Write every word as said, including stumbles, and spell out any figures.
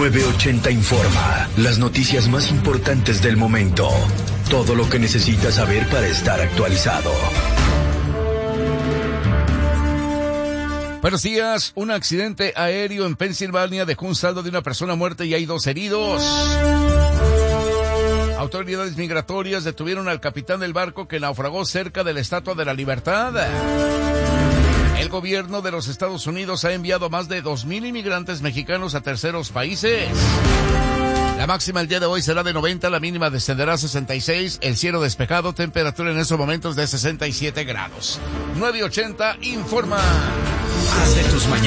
nueve ochenta Informa. Las noticias más importantes del momento. Todo lo que necesitas saber para estar actualizado. Buenos días. Un accidente aéreo en Pensilvania dejó un saldo de una persona muerta y hay dos heridos. Autoridades migratorias detuvieron al capitán del barco que naufragó cerca de la Estatua de la Libertad. El gobierno de los Estados Unidos ha enviado más de dos mil inmigrantes mexicanos a terceros países. La máxima el día de hoy será de noventa, la mínima descenderá a sesenta y seis, el cielo despejado, temperatura en estos momentos de sesenta y siete grados. nueve ochenta Informa. Haz de tus mañanas